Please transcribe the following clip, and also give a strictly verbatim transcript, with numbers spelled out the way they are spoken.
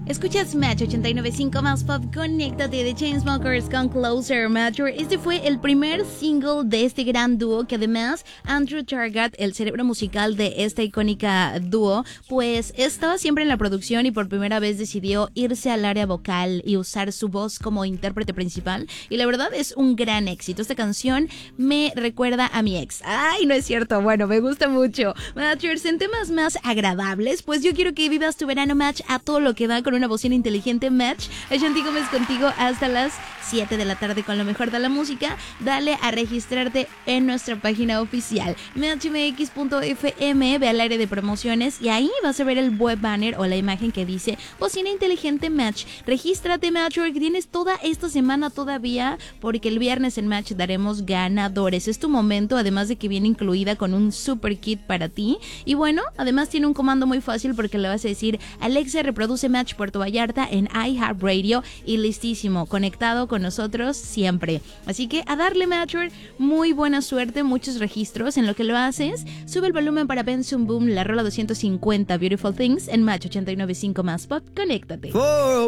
Escuchas Match ochenta y nueve punto cinco más pop, conéctate de Chainsmokers con Closer. Match, este fue el primer single de este gran dúo que además Andrew Targat, el cerebro musical de esta icónica dúo, pues estaba siempre en la producción y por primera vez decidió irse al área vocal y usar su voz como intérprete principal y la verdad es un gran éxito. Esta canción me recuerda a mi ex. Ay, no es cierto, bueno, me gusta mucho. Matchers, en temas más agradables, pues yo quiero que vivas tu verano Match a todo lo que da con una bocina inteligente Match. Ashanti Gómez contigo hasta las siete de la tarde con lo mejor de la música. Dale a registrarte en nuestra página oficial match m x punto f m, ve al área de promociones y ahí vas a ver el web banner o la imagen que dice bocina inteligente Match. Regístrate Match, porque tienes toda esta semana todavía, porque el viernes en Match daremos ganadores. Es tu momento, además de que viene incluida con un super kit para ti. Y bueno, además tiene un comando muy fácil porque le vas a decir Alexa, reproduce Match Puerto Vallarta en iHeartRadio y listísimo, conectado con nosotros siempre. Así que a darle Match, muy buena suerte, muchos registros. En lo que lo haces, sube el volumen para Benson Boom, la rola doscientos cincuenta Beautiful Things en Match ochenta y nueve punto cinco más pop, conéctate. For